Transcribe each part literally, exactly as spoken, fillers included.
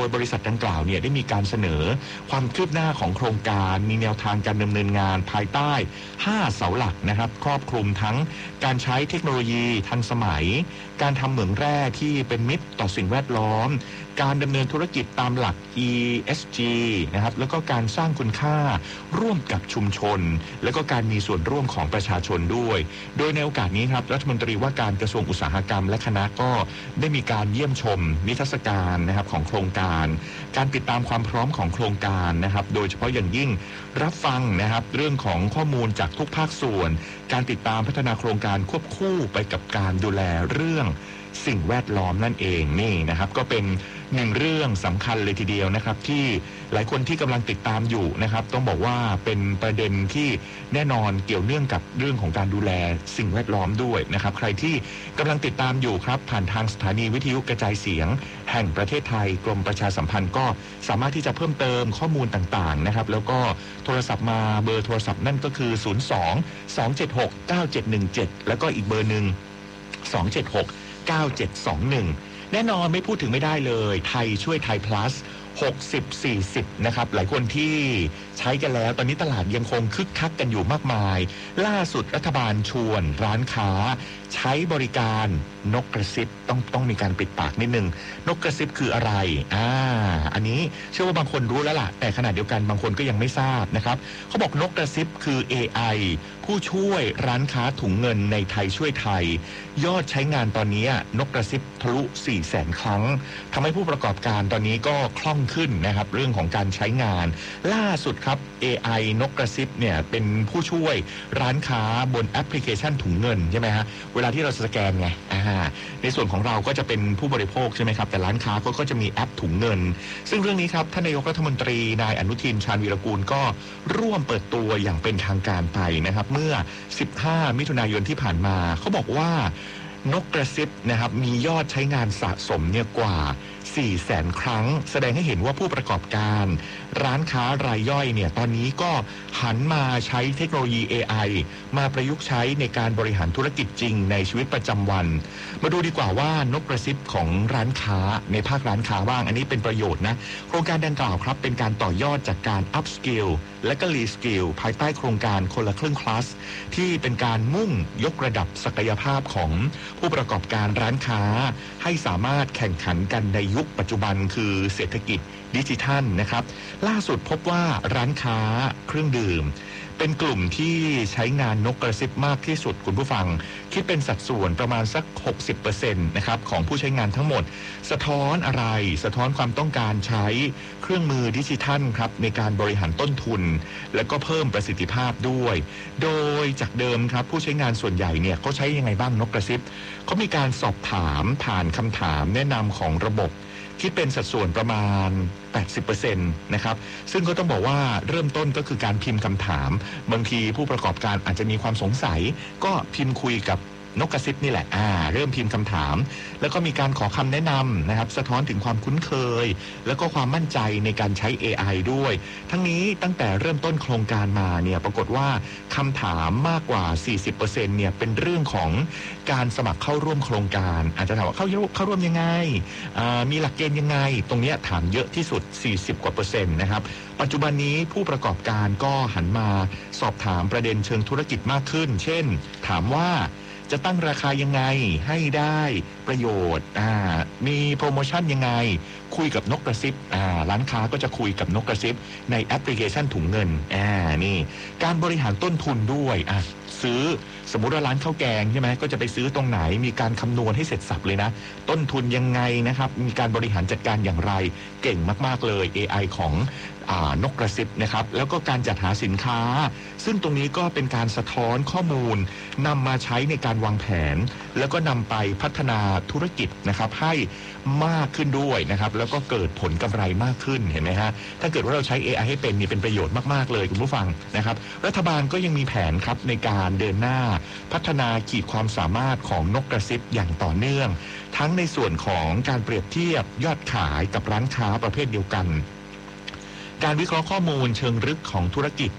ยบริษัทดังกล่าวเนี่ยได้มีการเสนอความคืบหน้าของโครงการมีแนวทางการดำเนินงานภายใต้ห้าเสาหลักนะครับครอบคลุมทั้งการใช้เทคโนโลยีทันสมัยการทำเหมืองแร่ที่เป็นมิตรต่อสิ่งแวดล้อมการดำเนินธุรกิจตามหลัก อี เอส จี นะครับแล้วก็การสร้างคุณค่าร่วมกับชุมชนแล้วก็การมีส่วนร่วมของประชาชนด้วยโดยในโอกาสนี้ครับรัฐมนตรีว่าการกระทรวงอุตสาหกรรมและคณะก็ได้มีการเยี่ยมชมนิทรรศการนะครับของโครงการการติดตามความพร้อมของโครงการนะครับโดยเฉพาะอย่างยิ่งรับฟังนะครับเรื่องของข้อมูลจากทุกภาคส่วนการติดตามพัฒนาโครงการควบคู่ไปกับการดูแลเรื่องสิ่งแวดล้อมนั่นเองนี่นะครับก็เป็นหนึ่งเรื่องสำคัญเลยทีเดียวนะครับที่หลายคนที่กำลังติดตามอยู่นะครับต้องบอกว่าเป็นประเด็นที่แน่นอนเกี่ยวเนื่องกับเรื่องของการดูแลสิ่งแวดล้อมด้วยนะครับใครที่กำลังติดตามอยู่ครับผ่านทางสถานีวิทยุกระจายเสียงแห่งประเทศไทยกรมประชาสัมพันธ์ก็สามารถที่จะเพิ่มเติมข้อมูลต่างๆนะครับแล้วก็โทรศัพท์มาเบอร์โทรศัพท์นั่นก็คือศูนย์ สอง สอง เจ็ด หก เก้า เจ็ด หนึ่ง เจ็ดแล้วก็อีกเบอร์หนึ่งสอง เจ็ด หก เก้า เจ็ด สอง หนึ่งแน่นอนไม่พูดถึงไม่ได้เลยไทยช่วยไทย plus หกสิบ สี่สิบนะครับหลายคนที่ใช้กันแล้วตอนนี้ตลาดยังคงคึกคักกันอยู่มากมายล่าสุดรัฐบาลชวนร้านค้าใช้บริการนกกระซิบต้องต้องมีการปิดปากนิดนึงนกกระซิบคืออะไรอ่าอันนี้เชื่อว่าบางคนรู้แล้วล่ะแต่ขณะเดียวกันบางคนก็ยังไม่ทราบนะครับเขาบอกนกกระซิบคือ เอ ไอ ผู้ช่วยร้านค้าถุงเงินในไทยช่วยไทยยอดใช้งานตอนนี้นกกระซิบทะลุ สี่แสน ครั้งทำให้ผู้ประกอบการตอนนี้ก็คล่องขึ้นนะครับเรื่องของการใช้งานล่าสุดครับ เอ ไอ นกกระซิบเนี่ยเป็นผู้ช่วยร้านค้าบนแอปพลิเคชันถุงเงินใช่ไหมฮะเวลาที่เราสแกนไงอ่าในส่วนของเราก็จะเป็นผู้บริโภคใช่ไหมครับแต่ร้านค้าก็ก็จะมีแอปถุงเงินซึ่งเรื่องนี้ครับท่านนายกรัฐมนตรีนายอนุทินชาญวีรกูลก็ร่วมเปิดตัวอย่างเป็นทางการไปนะครับเมื่อสิบห้ามิถุนายนที่ผ่านมาเขาบอกว่านกกระซิบนะครับมียอดใช้งานสะสมเนี่ยกว่าสี่แสนครั้งแสดงให้เห็นว่าผู้ประกอบการร้านค้ารายย่อยเนี่ยตอนนี้ก็หันมาใช้เทคโนโลยี เอ ไอ มาประยุกต์ใช้ในการบริหารธุรกิจจริงในชีวิตประจำวันมาดูดีกว่าว่านกกระซิบของร้านค้าในภาคร้านค้าบ้างอันนี้เป็นประโยชน์นะโครงการดังกล่าวครับเป็นการต่อยอดจากการ up skill และก็ re skill ภายใต้โครงการคนละครึ่ง plus ที่เป็นการมุ่งยกระดับศักยภาพของผู้ประกอบการร้านค้าให้สามารถแข่งขันกันในยุคปัจจุบันคือเศรษฐกิจดิจิทัลนะครับล่าสุดพบว่าร้านค้าเครื่องดื่มเป็นกลุ่มที่ใช้งานนกกระซิบมากที่สุดคุณผู้ฟังคิดเป็นสัดส่วนประมาณสัก หกสิบเปอร์เซ็นต์ นะครับของผู้ใช้งานทั้งหมดสะท้อนอะไรสะท้อนความต้องการใช้เครื่องมือดิจิทัลครับในการบริหารต้นทุนและก็เพิ่มประสิทธิภาพด้วยโดยจากเดิมครับผู้ใช้งานส่วนใหญ่เนี่ยเขาใช้ยังไงบ้างนกกระซิบเขามีการสอบถามผ่านคำถามแนะนำของระบบคิดเป็นสัดส่วนประมาณ แปดสิบเปอร์เซ็นต์ นะครับซึ่งก็ต้องบอกว่าเริ่มต้นก็คือการพิมพ์คำถามบางทีผู้ประกอบการอาจจะมีความสงสัยก็พิมพ์คุยกับนกกระซิบนี่แหละอ่าเริ่มพิมพ์คำถามแล้วก็มีการขอคำแนะนำนะครับสะท้อนถึงความคุ้นเคยแล้วก็ความมั่นใจในการใช้ เอ ไอ ด้วยทั้งนี้ตั้งแต่เริ่มต้นโครงการมาเนี่ยปรากฏว่าคำถามมากกว่า สี่สิบเปอร์เซ็นต์ เนี่ยเป็นเรื่องของการสมัครเข้าร่วมโครงการอาจจะถามว่าเข้าเข้าร่วมยังไงมีหลักเกณฑ์ยังไงตรงนี้ถามเยอะที่สุดสี่สิบกว่าเปอร์เซ็นต์นะครับปัจจุบันนี้ผู้ประกอบการก็หันมาสอบถามประเด็นเชิงธุรกิจมากขึ้นเช่นถามว่าจะตั้งราคายังไงให้ได้ประโยชน์อ่ามีโปรโมชั่นยังไงคุยกับนกกระซิบอ่าร้านค้าก็จะคุยกับนกกระซิบในแอปพลิเคชันถุงเงินอ่านี่การบริหารต้นทุนด้วยอ่ะซื้อสมมุติว่าร้านข้าวแกงใช่ไหมก็จะไปซื้อตรงไหนมีการคำนวณให้เสร็จสับเลยนะต้นทุนยังไงนะครับมีการบริหารจัดการอย่างไรเก่งมากๆเลย เอ ไอ ของนกกระซิบนะครับแล้วก็การจัดหาสินค้าซึ่งตรงนี้ก็เป็นการสะท้อนข้อมูลนำมาใช้ในการวางแผนแล้วก็นำไปพัฒนาธุรกิจนะครับให้มากขึ้นด้วยนะครับแล้วก็เกิดผลกำไรมากขึ้นเห็นไหมฮะถ้าเกิดว่าเราใช้ เอ ไอ ให้เป็นนี่เป็นประโยชน์มากๆเลยคุณผู้ฟังนะครับรัฐบาลก็ยังมีแผนครับในการเดินหน้าพัฒนาขีดความสามารถของนกกระซิบอย่างต่อเนื่องทั้งในส่วนของการเปรียบเทียบยอดขายกับร้านค้าประเภทเดียวกันการวิเคราะห์ข้อมูลเชิงลึกของธุรกิจ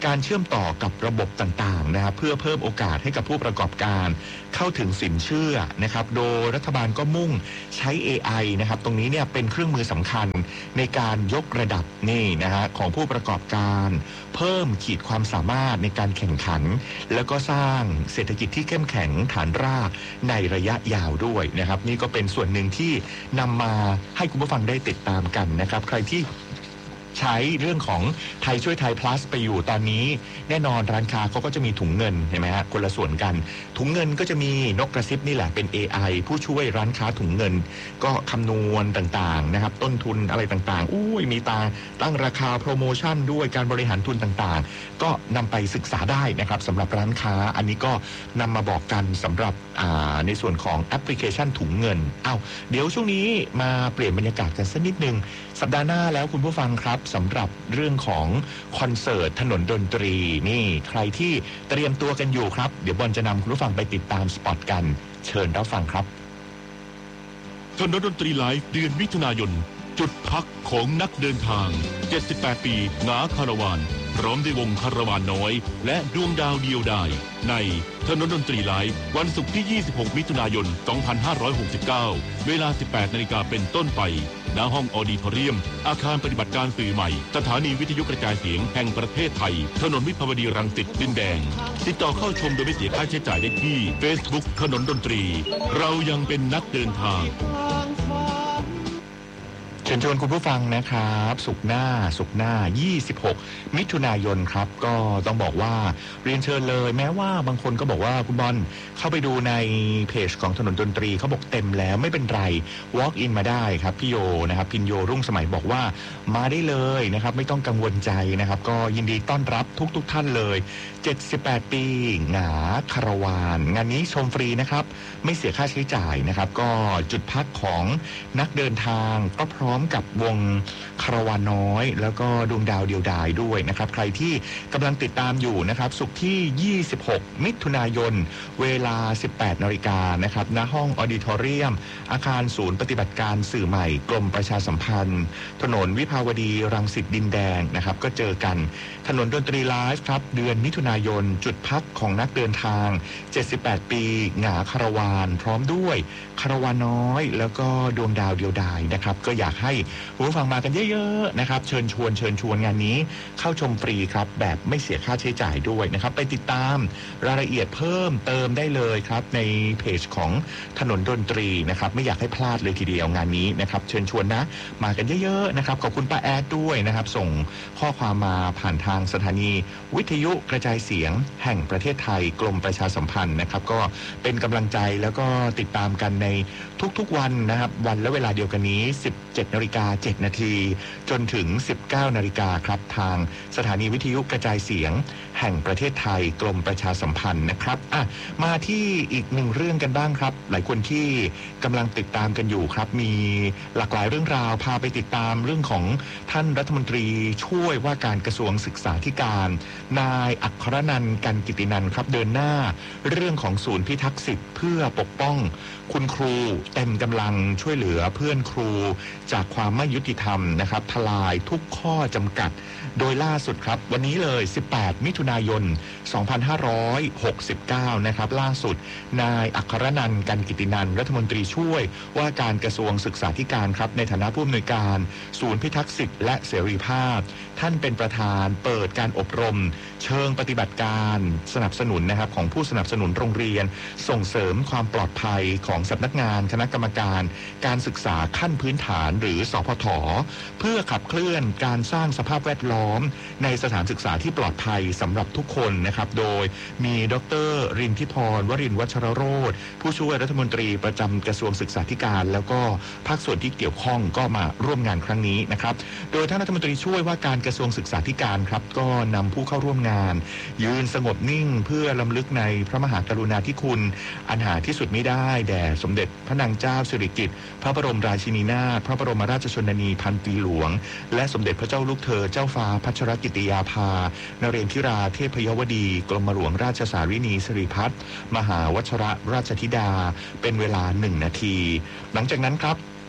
การเชื่อมต่อกับระบบต่างๆนะครับเพื่อเพิ่มโอกาสให้กับผู้ประกอบการเข้าถึงสินเชื่อนะครับโดยรัฐบาลก็มุ่งใช้ เอ ไอ นะครับตรงนี้เนี่ยเป็นเครื่องมือสำคัญในการยกระดับนี่นะฮะของผู้ประกอบการเพิ่มขีดความสามารถในการแข่งขันแล้วก็สร้างเศรษฐกิจที่เข้มแข็งฐานรากในระยะยาวด้วยนะครับนี่ก็เป็นส่วนหนึ่งที่นำมาให้คุณผู้ฟังได้ติดตามกันนะครับใครที่ใช้เรื่องของไทยช่วยไทย plus ไปอยู่ตอนนี้แน่นอนร้านค้าเขาก็จะมีถุงเงินเห็นไหมฮะคนละส่วนกันถุงเงินก็จะมีนกกระซิบนี่แหละเป็น เอ ไอ ผู้ช่วยร้านค้าถุงเงินก็คำนวณต่างๆนะครับต้นทุนอะไรต่างๆอุ้ยมีตาตั้งราคาโปรโมชั่นด้วยการบริหารทุนต่างๆก็นำไปศึกษาได้นะครับสำหรับร้านค้าอันนี้ก็นำมาบอกกันสำหรับในส่วนของแอปพลิเคชันถุงเงินอ้าวเดี๋ยวช่วงนี้มาเปลี่ยนบรรยากาศกันสักนิดนึงสัปดาห์หน้าแล้วคุณผู้ฟังครับสำหรับเรื่องของคอนเสิร์ตถนนดนตรีนี่ใครที่เตรียมตัวกันอยู่ครับเดี๋ยวบอลจะนำคุณผู้ฟังไปติดตามสปอตกันเชิญรับฟังครับถนนดนตรีไลฟ์เดือนมิถุนายนจุดพักของนักเดินทางเจ็ดสิบแปดปีหงาคาราวานพร้อมด้วยวงคาราวานน้อยและดวงดาวเดียวดายในถนนดนตรีไลฟ์วันศุกร์ที่ยี่สิบหกมิถุนายนสองพันห้าร้อยหกสิบเก้าเวลา สิบแปดนาฬิกาเป็นต้นไปณห้องออดิทอเรียมอาคารปฏิบัติการสื่อใหม่สถานีวิทยุกระจายเสียงแห่งประเทศไทยถนนวิภาวดีรังสิตดินแดงติดต่อเข้าชมโดยไม่เสียค่าใช้จ่ายได้ที่ Facebook ถนนดนตรีเรายังเป็นนักเดินทางเชิญชวนคุณผู้ฟังนะครับศุกร์หน้าศุกร์หน้ายี่สิบหกมิถุนายนครับก็ต้องบอกว่าเรียนเชิญเลยแม้ว่าบางคนก็บอกว่าคุณบอลเข้าไปดูในเพจของถนนดนตรีเขาบอกเต็มแล้วไม่เป็นไร walk in มาได้ครับพี่โยนะครับพินโยรุ่งสมัยบอกว่ามาได้เลยนะครับไม่ต้องกังวลใจนะครับก็ยินดีต้อนรับทุกๆ ท่านเลยเจ็ดสิบแปดปีหงาคาราวานงานนี้ชมฟรีนะครับไม่เสียค่าใช้จ่ายนะครับก็จุดพักของนักเดินทางก็พร้อมกับวงคาราวานน้อยแล้วก็ดวงดาวเดียวดายด้วยนะครับใครที่กำลังติดตามอยู่นะครับศุกร์ที่ยี่สิบหกมิถุนายนเวลา สิบแปดนาฬิกานะครับณห้องออดิทอเรียมอาคารศูนย์ปฏิบัติการสื่อใหม่กรมประชาสัมพันธ์ถนนวิภาวดีรังสิตดินแดงนะครับก็เจอกันถนนดนตรีไลฟ์ครับเดือนมิถุนายนจุดพักของนักเดินทางเจ็ดสิบแปดปีหงาคาราวานพร้อมด้วยคาราวานน้อยแล้วก็ดวงดาวเดียวดายนะครับก็อยากให้คุณผู้ฟังมากันเยอะๆนะครับเชิญชวนเชิญชวนงานนี้เข้าชมฟรีครับแบบไม่เสียค่าใช้จ่ายด้วยนะครับไปติดตามรายละเอียดเพิ่มเติมได้เลยครับในเพจของถนนดนตรีนะครับไม่อยากให้พลาดเลยทีเดียวงานนี้นะครับเชิญชวนนะมากันเยอะๆนะครับขอบคุณป้าแอดด้วยนะครับส่งข้อความมาผ่านทางสถานีวิทยุกระจายเสียงแห่งประเทศไทยกรมประชาสัมพันธ์นะครับก็เป็นกำลังใจแล้วก็ติดตามกันในทุกๆวันนะครับวันและเวลาเดียวกันนี้ สิบเจ็ดนาฬิกาเจ็ดนาทีจนถึง สิบเก้านาฬิกาครับทางสถานีวิทยุกระจายเสียงแห่งประเทศไทยกรมประชาสัมพันธ์นะครับอ่ะมาที่อีกหนึ่งเรื่องกันบ้างครับหลายคนที่กำลังติดตามกันอยู่ครับมีหลากหลายเรื่องราวพาไปติดตามเรื่องของท่านรัฐมนตรีช่วยว่าการกระทรวงศึกษาธิการนายอัครนันท์กันกิตินันท์ครับเดินหน้าเรื่องของศูนย์พิทักษ์สิทธิ์เพื่อปกป้องคุณครูเต็มกำลังช่วยเหลือเพื่อนครูจากความไม่ยุติธรรมนะครับทลายทุกข้อจำกัดโดยล่าสุดครับวันนี้เลยสิบแปดมิถุนายนสองพันห้าร้อยหกสิบเก้านะครับล่าสุดนายอัครนันท์กันกิตินันท์รัฐมนตรีช่วยว่าการกระทรวงศึกษาธิการครับในฐานะผู้อำนวยการศูนย์พิทักษ์สิทธิ์และเสรีภาพท่านเป็นประธานเปิดการอบรมเชิงปฏิบัติการสนับสนุนนะครับของผู้สนับสนุนโรงเรียนส่งเสริมความปลอดภัยของสำนักงานคณะกรรมการการศึกษาขั้นพื้นฐานหรือสพฐเพื่อขับเคลื่อนการสร้างสภาพแวดล้อมในสถานศึกษาที่ปลอดภัยสำหรับทุกคนนะครับโดยมีดร.รินทิพรวรินทร์วัชรโรจน์ผู้ช่วยรัฐมนตรีประจำกระทรวงศึกษาธิการแล้วก็ภาคส่วนที่เกี่ยวข้องก็มาร่วมงานครั้งนี้นะครับโดยท่านรัฐมนตรีช่วยว่าการกระทรวงศึกษาธิการครับก็นำผู้เข้าร่วมงานยืนสงบนิ่งเพื่อรำลึกในพระมหากรุณาธิคุณอันหาที่สุดไม่ได้แด่สมเด็จพระนางเจ้าสิริกิติ์พระบรมราชินีนาถพระบรมราชชนนีพันปีหลวงและสมเด็จพระเจ้าลูกเธอเจ้าฟ้าพัชรกิติยาภานเรนทิราเทพยวดีกรมหลวงราชสารินีสิริพัฒน์มหาวชรราชธิดาเป็นเวลาหนึ่งนาทีหลังจากนั้นครับ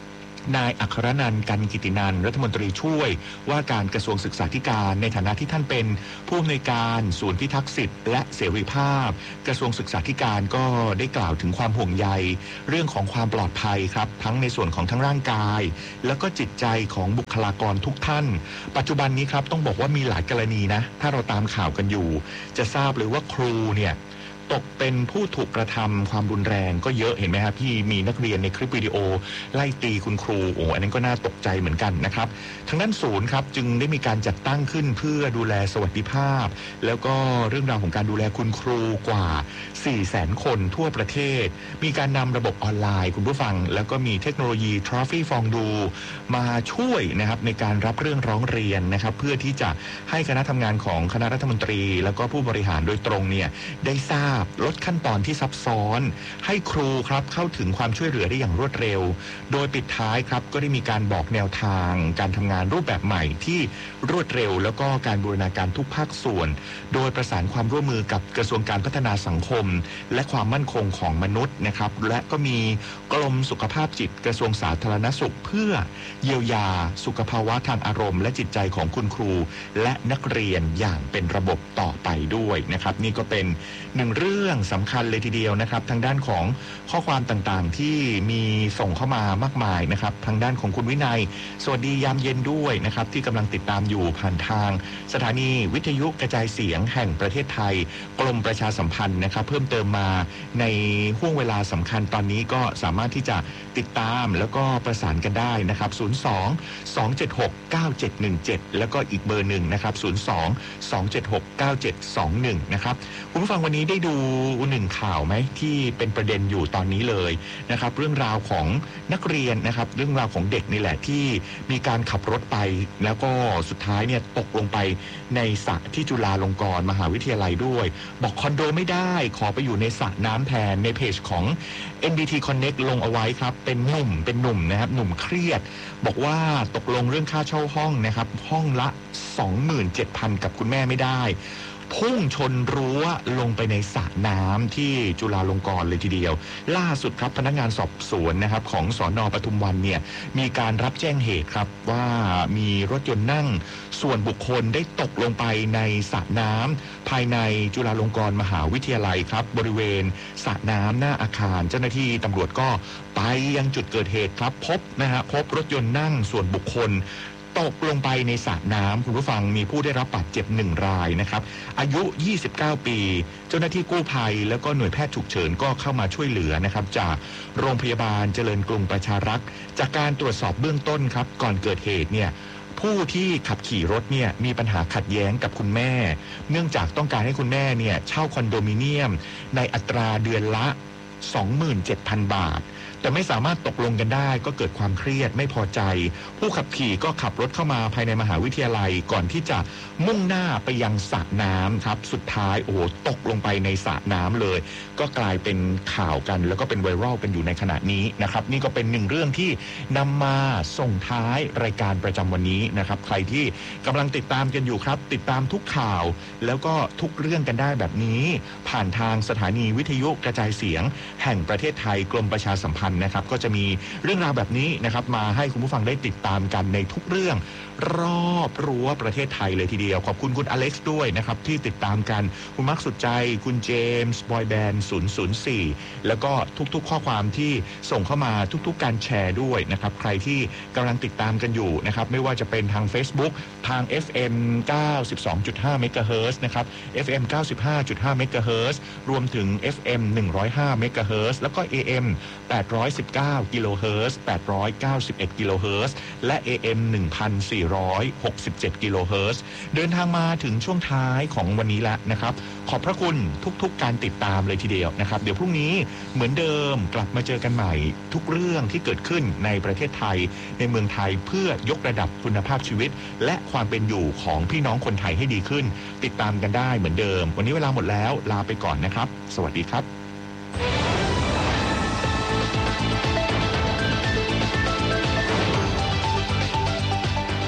นายอัครนันท์กันกิตินันท์รัฐมนตรีช่วยว่าการกระทรวงศึกษาธิการในฐานะที่ท่านเป็นผู้อำนวยการศูนย์พิทักษ์สิทธิ์และเสรีภาพกระทรวงศึกษาธิการก็ได้กล่าวถึงความห่วงใยเรื่องของความปลอดภัยครับทั้งในส่วนของทั้งร่างกายแล้วก็จิตใจของบุคลากรทุกท่านปัจจุบันนี้ครับต้องบอกว่ามีหลายกรณีนะถ้าเราตามข่าวกันอยู่จะทราบเลยว่าครูเนี่ยตกเป็นผู้ถูกกระทำความรุนแรงก็เยอะเห็นไหมครับที่มีนักเรียนในคลิปวิดีโอไล่ตีคุณครูโอ้อันนั้นก็น่าตกใจเหมือนกันนะครับทางด้านศูนย์ครับจึงได้มีการจัดตั้งขึ้นเพื่อดูแลสวัสดิภาพแล้วก็เรื่องราวของการดูแลคุณครูกว่า สี่แสน คนทั่วประเทศมีการนำระบบออนไลน์คุณผู้ฟังแล้วก็มีเทคโนโลยี Trophy ฟองดูมาช่วยนะครับในการรับเรื่องร้องเรียนนะครับเพื่อที่จะให้คณะทำงานของคณะรัฐมนตรีแล้วก็ผู้บริหารโดยตรงเนี่ยได้ทราบลดขั้นตอนที่ซับซ้อนให้ครูครับเข้าถึงความช่วยเหลือได้อย่างรวดเร็วโดยปิดท้ายครับก็ได้มีการบอกแนวทางการทำงานรูปแบบใหม่ที่รวดเร็วแล้วก็การบูรณาการทุกภาคส่วนโดยประสานความร่วมมือกับกระทรวงการพัฒนาสังคมและความมั่นคงของมนุษย์นะครับและก็มีกรมสุขภาพจิตกระทรวงสาธารณสุขเพื่อเยียวยาสุขภาวะทางอารมณ์และจิตใจของคุณครูและนักเรียนอย่างเป็นระบบต่อไปด้วยนะครับนี่ก็เป็นหนึ่งเรื่องสำคัญเลยทีเดียวนะครับทางด้านของข้อความต่างๆที่มีส่งเข้ามามากมายนะครับทางด้านของคุณวินัยสวัสดียามเย็นด้วยนะครับที่กำลังติดตามอยู่ผ่านทางสถานีวิทยุกระจายเสียงแห่งประเทศไทยกรมประชาสัมพันธ์นะครับเพิ่มเติมมาในห่วงเวลาสำคัญตอนนี้ก็สามารถที่จะติดตามแล้วก็ประสานกันได้นะครับศูนย์ สอง สอง เจ็ด หก เก้า เจ็ด หนึ่ง เจ็ดแล้วก็อีกเบอร์หนึ่งนะครับศูนย์ สอง สอง เจ็ด หก เก้า เจ็ด สอง หนึ่งนะครับคุณผู้ฟังวันนี้ได้ดูหนึ่งข่าวไหมที่เป็นประเด็นอยู่ตอนนี้เลยนะครับเรื่องราวของนักเรียนนะครับเรื่องราวของเด็กนี่แหละที่มีการขับรถไปแล้วก็สุดท้ายเนี่ยตกลงไปในสระที่จุฬาลงกรณ์มหาวิทยาลัยด้วยบอกคอนโดไม่ได้ขอไปอยู่ในสระน้ำแทนในเพจของ เอ็น บี ที Connect ลงเอาไว้ครับเป็นหนุ่มเป็นหนุ่มนะครับหนุ่มเครียดบอกว่าตกลงเรื่องค่าเช่าห้องนะครับห้องละ สองหมื่นเจ็ดพัน กับคุณแม่ไม่ได้พุ่งชนรั้วลงไปในสระน้ำที่จุฬาลงกรณ์เลยทีเดียวล่าสุดครับพนักงานสอบสวนนะครับของสน.ปทุมวันเนี่ยมีการรับแจ้งเหตุครับว่ามีรถยนต์นั่งส่วนบุคคลได้ตกลงไปในสระน้ำภายในจุฬาลงกรณ์มหาวิทยาลัยครับบริเวณสระน้ำหน้าอาคารเจ้าหน้าที่ตำรวจก็ไปยังจุดเกิดเหตุครับพบนะฮะพบรถยนต์นั่งส่วนบุคคลตกลงไปในสระน้ำคุณผู้ฟังมีผู้ได้รับบาดเจ็บหนึ่งรายนะครับอายุยี่สิบเก้าปีเจ้าหน้าที่กู้ภัยแล้วก็หน่วยแพทย์ฉุกเฉินก็เข้ามาช่วยเหลือนะครับจากโรงพยาบาลเจริญกรุงประชารักษ์จากการตรวจสอบเบื้องต้นครับก่อนเกิดเหตุเนี่ยผู้ที่ขับขี่รถเนี่ยมีปัญหาขัดแย้งกับคุณแม่เนื่องจากต้องการให้คุณแม่เนี่ยเช่าคอนโดมิเนียมในอัตราเดือนละ สองหมื่นเจ็ดพัน บาทแต่ไม่สามารถตกลงกันได้ก็เกิดความเครียดไม่พอใจผู้ขับขี่ก็ขับรถเข้ามาภายในมหาวิทยาลัยก่อนที่จะมุ่งหน้าไปยังสระน้ำครับสุดท้ายโอ้โหตกลงไปในสระน้ำเลยก็กลายเป็นข่าวกันแล้วก็เป็นไวรัลกันอยู่ในขณะนี้นะครับนี่ก็เป็นหนึ่งเรื่องที่นำมาส่งท้ายรายการประจำวันนี้นะครับใครที่กำลังติดตามกันอยู่ครับติดตามทุกข่าวแล้วก็ทุกเรื่องกันได้แบบนี้ผ่านทางสถานีวิทยุกระจายเสียงแห่งประเทศไทยกรมประชาสัมพันธ์นะครับก็จะมีเรื่องราวแบบนี้นะครับมาให้คุณผู้ฟังได้ติดตามกันในทุกเรื่องรอบรั้วประเทศไทยเลยทีเดียวขอบคุณคุณอเล็กซ์ด้วยนะครับที่ติดตามกันคุณมักสุดใจคุณเจมส์บอยแบนด์ศูนย์ ศูนย์ สี่แล้วก็ทุกๆข้อความที่ส่งเข้ามาทุกๆการแชร์ด้วยนะครับใครที่กำลังติดตามกันอยู่นะครับไม่ว่าจะเป็นทาง Facebook ทาง เอฟ เอ็ม เก้าสิบสองจุดห้า เมกะเฮิรตซ์นะครับ เอฟ เอ็ม เก้าสิบห้าจุดห้า เมกะเฮิรตซ์รวมถึง เอฟ เอ็ม หนึ่งร้อยห้า เมกะเฮิรตซ์แล้วก็ เอ เอ็ม แปดร้อยสิบเก้า กิโลเฮิรตซ์แปดร้อยเก้าสิบเอ็ดกิโลเฮิรตซ์และ เอ เอ็ม หนึ่งพันสี่ร้อยหกสิบเจ็ดกิโลเฮิรตซ์เดินทางมาถึงช่วงท้ายของวันนี้แล้วนะครับขอบพระคุณทุกๆการติดตามเลยทีเดียวนะครับเดี๋ยวพรุ่งนี้เหมือนเดิมกลับมาเจอกันใหม่ทุกเรื่องที่เกิดขึ้นในประเทศไทยในเมืองไทยเพื่อยกระดับคุณภาพชีวิตและความเป็นอยู่ของพี่น้องคนไทยให้ดีขึ้นติดตามกันได้เหมือนเดิมวันนี้เวลาหมดแล้วลาไปก่อนนะครับสวัสดีครับ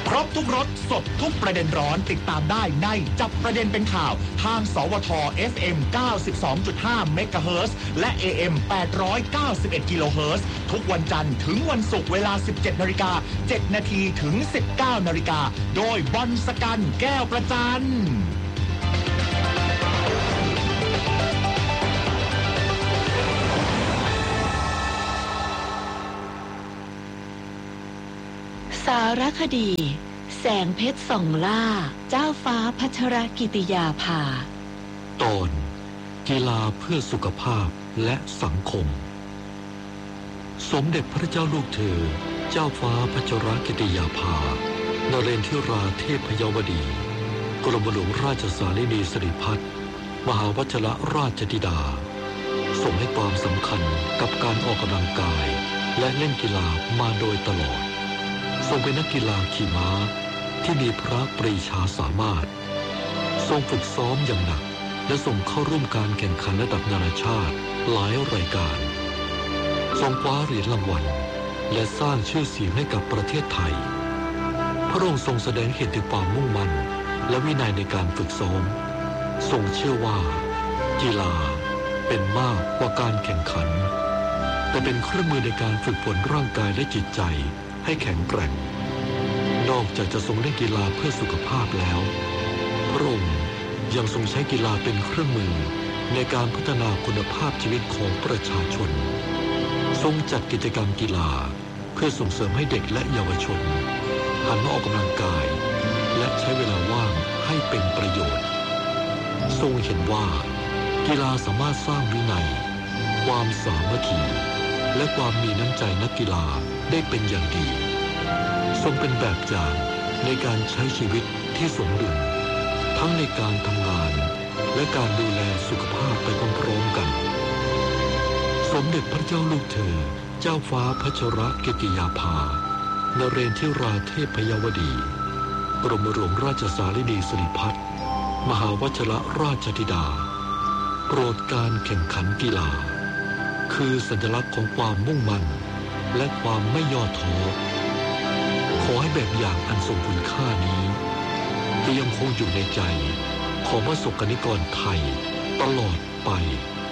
ครบทุกรสสดทุกประเด็นร้อนติดตามได้ในจับประเด็นเป็นข่าวทางสวท เอฟ เอ็ม เก้าสิบสองจุดห้า เมกะเฮิรตซ์และ เอ เอ็ม แปดร้อยเก้าสิบเอ็ด กิโลเฮิรตซ์ทุกวันจันทร์ถึงวันศุกร์เวลา สิบเจ็ดนาฬิกาเจ็ดนาทีถึง สิบเก้านาฬิกาโดยบอลสกันแก้วประจันสารคดีแสงเพชรส่องล่าเจ้าฟ้าพัชรกิติยาภาตอนกีฬาเพื่อสุขภาพและสังคมสมเด็จพระเจ้าลูกเธอเจ้าฟ้าพัชรกิติยาภานเรนทิราเทพยวดีกรมหลวงราชสารินีสิริพัฒน์มหาวชิรราชธิดาทรงให้ความสำคัญกับการออกกำลังกายและเล่นกีฬามาโดยตลอดทรงเป็นนักกีฬาขี่ม้าที่มีพระปรีชาสามารถทรงฝึกซ้อมอย่างหนักและส่งเข้าร่วมการแข่งขันระดับนานาชาติหลายรายการทรงคว้าเหรียญรางวัลและสร้างชื่อเสียงให้กับประเทศไทยพระองค์ทรงแสดงเห็นถึงความมุ่งมั่นและวินัยในการฝึกซ้อมทรงเชื่อว่ากีฬาเป็นมากกว่าการแข่งขันแต่เป็นเครื่องมือในการฝึกฝนร่างกายและจิตใจให้แข็งแกร่งนอกจากจะทรงเล่นกีฬาเพื่อสุขภาพแล้วพระองค์ยังทรงใช้กีฬาเป็นเครื่องมือในการพัฒนาคุณภาพชีวิตของประชาชนทรงจัดกิจกรรมกีฬาเพื่อส่งเสริมให้เด็กและเยาวชนหันมาออกกำลังกายและใช้เวลาว่างให้เป็นประโยชน์ทรงเห็นว่ากีฬาสามารถสร้างวินัยความสามัคคีและความมีน้ำใจนักกีฬาได้เป็นอย่างดีทรงเป็นแบบอย่างในการใช้ชีวิตที่สมดุลทั้งในการทำงานและการดูแลสุขภาพไปพร้อมๆกันสมเด็จพระเจ้าลูกเธอเจ้าฟ้าพัชรกิติยาภานเรนทิราเทพยวดีกรมหลวงราชสารินีสิริพัฒน์มหาวชิรราชธิดาโปรดการแข่งขันกีฬาคือสัญลักษณ์ของความมุ่งมั่นและความไม่ย่อท้อขอให้แบบอย่างอันทรงคุณค่านี้จะยังคงอยู่ในใจของประสบกนิกรไทยตลอดไป